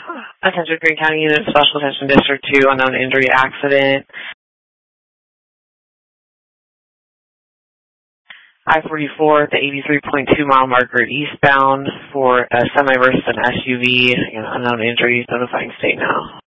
Attention Green County Unit, Special Attention District 2, unknown injury accident. I-44 at the 83.2 mile marker eastbound for a semi versus an SUV. Unknown injuries, notifying state now.